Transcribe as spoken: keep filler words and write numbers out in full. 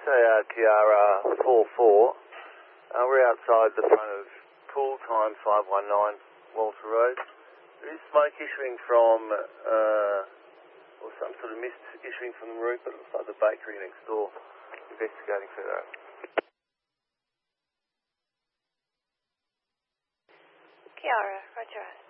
uh, Kiara four four. Uh, we're outside the front of Pool Time five one nine Walter Road. There is smoke issuing from, uh, or some sort of mist issuing from the roof, but it looks like the bakery next door. Investigating for that. Kiara, roger.